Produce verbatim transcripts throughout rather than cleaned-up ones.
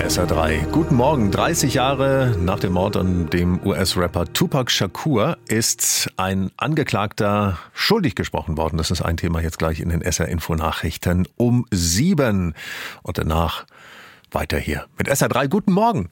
S R drei. Guten Morgen. dreißig Jahre nach dem Mord an dem U S-Rapper Tupac Shakur ist ein Angeklagter schuldig gesprochen worden. Das ist ein Thema jetzt gleich in den S R-Info-Nachrichten um sieben. Und danach weiter hier mit S R drei. Guten Morgen.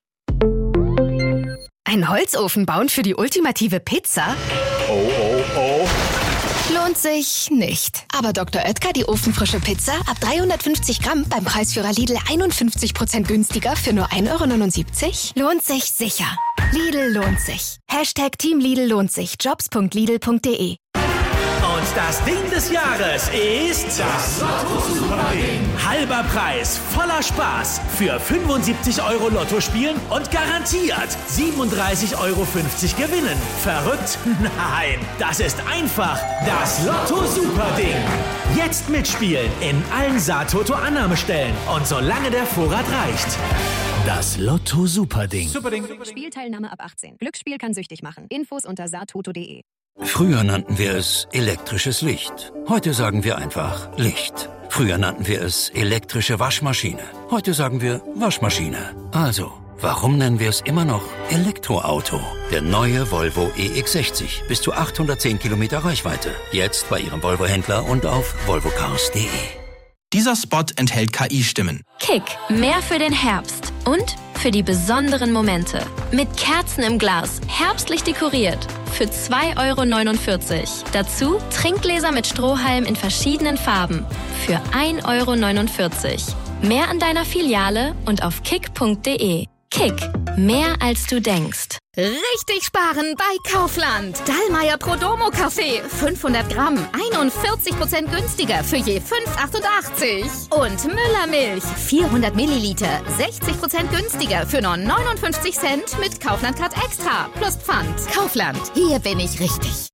Ein Holzofen bauen für die ultimative Pizza? Oh, oh, oh. Lohnt sich nicht. Aber Doktor Oetker, die ofenfrische Pizza, ab dreihundertfünfzig Gramm beim Preisführer Lidl einundfünfzig Prozent günstiger für nur ein Euro neunundsiebzig? Lohnt sich sicher. Lidl lohnt sich. Hashtag Team Lidl lohnt sich. Jobs punkt lidl punkt de. Und das Ding des Jahres ist das Lotto-Super-Ding. Halber Preis, voller Spaß. Für fünfundsiebzig Euro Lotto spielen und garantiert siebenunddreißig Euro fünfzig gewinnen. Verrückt? Nein, das ist einfach das Lotto-Super-Ding. Jetzt mitspielen in allen Saattoto-Annahmestellen und solange der Vorrat reicht. Das Lotto-Super-Ding. Superding. Spielteilnahme ab achtzehn. Glücksspiel kann süchtig machen. Infos unter saattoto punkt de. Früher nannten wir es elektrisches Licht. Heute sagen wir einfach Licht. Früher nannten wir es elektrische Waschmaschine. Heute sagen wir Waschmaschine. Also, warum nennen wir es immer noch Elektroauto? Der neue Volvo E X sechzig. Bis zu achthundertzehn Kilometer Reichweite. Jetzt bei Ihrem Volvo-Händler und auf volvo cars punkt de. Dieser Spot enthält K I-Stimmen. Kick, mehr für den Herbst und für die besonderen Momente. Mit Kerzen im Glas, herbstlich dekoriert. Für zwei Euro neunundvierzig. Dazu Trinkgläser mit Strohhalm in verschiedenen Farben. Für ein Euro neunundvierzig. Mehr an deiner Filiale und auf kick punkt de. Kick, mehr als du denkst. Richtig sparen bei Kaufland. Dallmayr Prodomo Kaffee, fünfhundert Gramm, einundvierzig Prozent günstiger für je fünf Euro achtundachtzig. Und Müller Milch, vierhundert Milliliter, sechzig Prozent günstiger für nur neunundfünfzig Cent mit Kaufland Card Extra plus Pfand. Kaufland, hier bin ich richtig.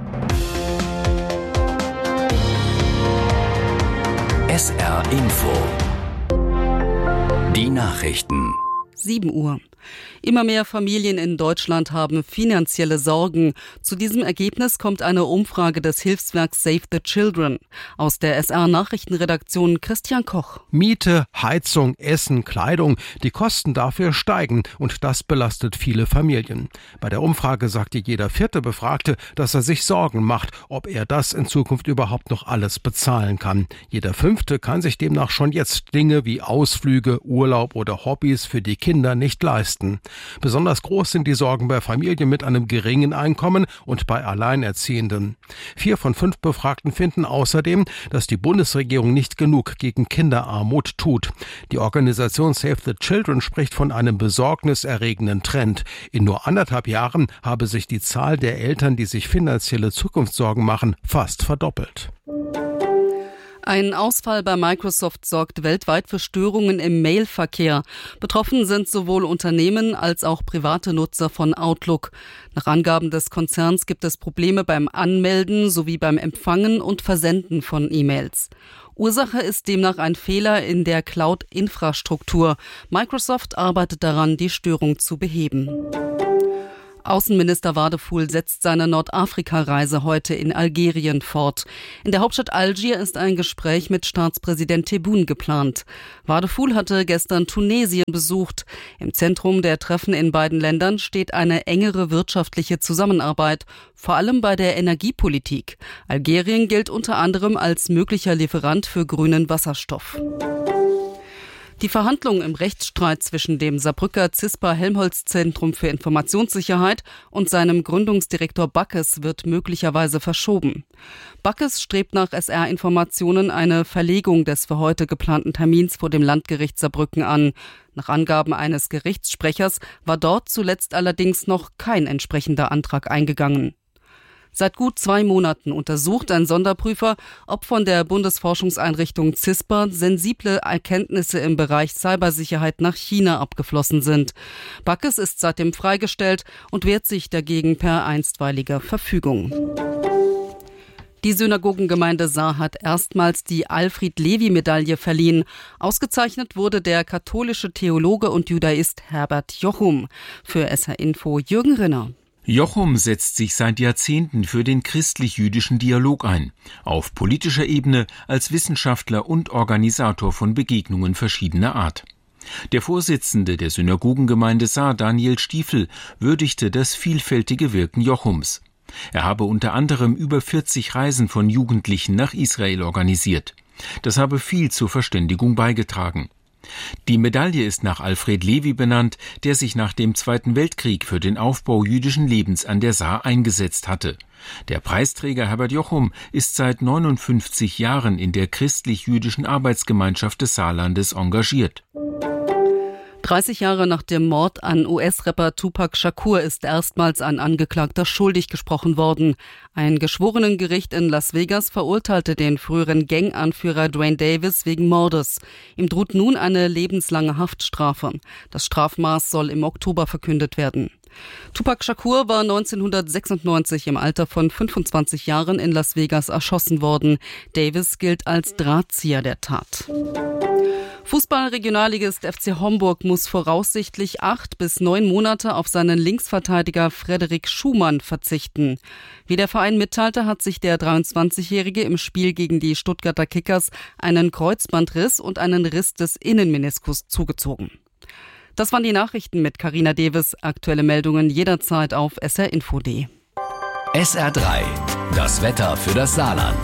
S R Info. Die Nachrichten. sieben Uhr. Immer mehr Familien in Deutschland haben finanzielle Sorgen. Zu diesem Ergebnis kommt eine Umfrage des Hilfswerks Save the Children. Aus der S R-Nachrichtenredaktion Christian Koch. Miete, Heizung, Essen, Kleidung, die Kosten dafür steigen und das belastet viele Familien. Bei der Umfrage sagte jeder vierte Befragte, dass er sich Sorgen macht, ob er das in Zukunft überhaupt noch alles bezahlen kann. Jeder fünfte kann sich demnach schon jetzt Dinge wie Ausflüge, Urlaub oder Hobbys für die Kinder nicht leisten. Besonders groß sind die Sorgen bei Familien mit einem geringen Einkommen und bei Alleinerziehenden. Vier von fünf Befragten finden außerdem, dass die Bundesregierung nicht genug gegen Kinderarmut tut. Die Organisation Save the Children spricht von einem besorgniserregenden Trend. In nur anderthalb Jahren habe sich die Zahl der Eltern, die sich finanzielle Zukunftssorgen machen, fast verdoppelt. Ein Ausfall bei Microsoft sorgt weltweit für Störungen im Mailverkehr. Betroffen sind sowohl Unternehmen als auch private Nutzer von Outlook. Nach Angaben des Konzerns gibt es Probleme beim Anmelden sowie beim Empfangen und Versenden von E-Mails. Ursache ist demnach ein Fehler in der Cloud-Infrastruktur. Microsoft arbeitet daran, die Störung zu beheben. Außenminister Wadefuhl setzt seine Nordafrika-Reise heute in Algerien fort. In der Hauptstadt Algier ist ein Gespräch mit Staatspräsident Tebboune geplant. Wadefuhl hatte gestern Tunesien besucht. Im Zentrum der Treffen in beiden Ländern steht eine engere wirtschaftliche Zusammenarbeit, vor allem bei der Energiepolitik. Algerien gilt unter anderem als möglicher Lieferant für grünen Wasserstoff. Die Verhandlungen im Rechtsstreit zwischen dem Saarbrücker Cispa-Helmholtz-Zentrum für Informationssicherheit und seinem Gründungsdirektor Backes wird möglicherweise verschoben. Backes strebt nach S R-Informationen eine Verlegung des für heute geplanten Termins vor dem Landgericht Saarbrücken an. Nach Angaben eines Gerichtssprechers war dort zuletzt allerdings noch kein entsprechender Antrag eingegangen. Seit gut zwei Monaten untersucht ein Sonderprüfer, ob von der Bundesforschungseinrichtung CISPA sensible Erkenntnisse im Bereich Cybersicherheit nach China abgeflossen sind. Backes ist seitdem freigestellt und wehrt sich dagegen per einstweiliger Verfügung. Die Synagogengemeinde Saar hat erstmals die Alfred-Levi-Medaille verliehen. Ausgezeichnet wurde der katholische Theologe und Judaist Herbert Jochum. Für S H Info Jürgen Rinner. Jochum setzt sich seit Jahrzehnten für den christlich-jüdischen Dialog ein, auf politischer Ebene, als Wissenschaftler und Organisator von Begegnungen verschiedener Art. Der Vorsitzende der Synagogengemeinde Saar, Daniel Stiefel, würdigte das vielfältige Wirken Jochums. Er habe unter anderem über vierzig Reisen von Jugendlichen nach Israel organisiert. Das habe viel zur Verständigung beigetragen. Die Medaille ist nach Alfred Levi benannt, der sich nach dem Zweiten Weltkrieg für den Aufbau jüdischen Lebens an der Saar eingesetzt hatte. Der Preisträger Herbert Jochum ist seit neunundfünfzig Jahren in der christlich-jüdischen Arbeitsgemeinschaft des Saarlandes engagiert. dreißig Jahre nach dem Mord an U S-Rapper Tupac Shakur ist erstmals ein Angeklagter schuldig gesprochen worden. Ein Geschworenengericht in Las Vegas verurteilte den früheren Ganganführer Duane Davis wegen Mordes. Ihm droht nun eine lebenslange Haftstrafe. Das Strafmaß soll im Oktober verkündet werden. Tupac Shakur war neunzehnhundertsechsundneunzig im Alter von fünfundzwanzig Jahren in Las Vegas erschossen worden. Davis gilt als Drahtzieher der Tat. Fußball-Regionalligist F C Homburg muss voraussichtlich acht bis neun Monate auf seinen Linksverteidiger Frederik Schumann verzichten. Wie der Verein mitteilte, hat sich der dreiundzwanzigjährige im Spiel gegen die Stuttgarter Kickers einen Kreuzbandriss und einen Riss des Innenmeniskus zugezogen. Das waren die Nachrichten mit Carina Deves. Aktuelle Meldungen jederzeit auf S R Info punkt de. S R drei, das Wetter für das Saarland.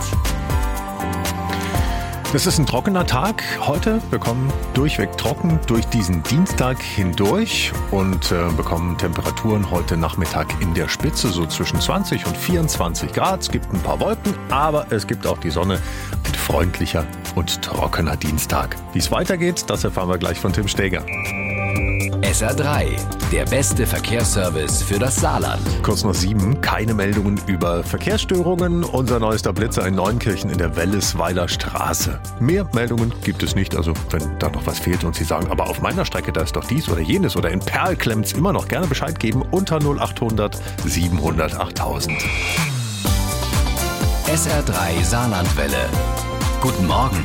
Es ist ein trockener Tag heute. Wir kommen durchweg trocken durch diesen Dienstag hindurch und äh, bekommen Temperaturen heute Nachmittag in der Spitze so zwischen zwanzig und vierundzwanzig Grad. Es gibt ein paar Wolken, aber es gibt auch die Sonne. Ein freundlicher und trockener Dienstag. Wie es weitergeht, das erfahren wir gleich von Tim Steger. S R drei, der beste Verkehrsservice für das Saarland. Kurz nach sieben, keine Meldungen über Verkehrsstörungen. Unser neuester Blitzer in Neunkirchen in der Wellesweiler Straße. Mehr Meldungen gibt es nicht, also wenn da noch was fehlt und Sie sagen, aber auf meiner Strecke, da ist doch dies oder jenes oder in Perl klemmt's immer noch, gerne Bescheid geben unter null achthundert siebenhundert achttausend. S R drei Saarlandwelle. Guten Morgen.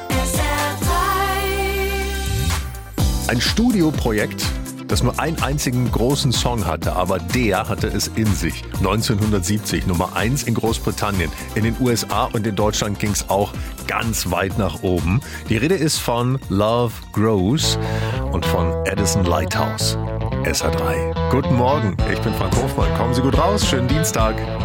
Ein Studioprojekt, das nur einen einzigen großen Song hatte, aber der hatte es in sich. neunzehnhundertsiebzig, Nummer eins in Großbritannien. In den U S A und in Deutschland ging es auch ganz weit nach oben. Die Rede ist von Love Grows und von Addison Lighthouse. S R drei. Guten Morgen, ich bin Frank Hofmann. Kommen Sie gut raus, schönen Dienstag.